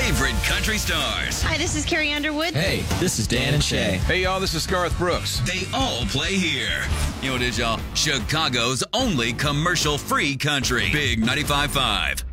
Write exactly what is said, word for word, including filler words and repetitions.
favorite country stars. Hi, this is Carrie Underwood. Hey, this is Dan and Shay. Hey, y'all, this is Garth Brooks. They all play here. You know what it is, y'all? Chicago's only commercial-free country. Big ninety-five point five.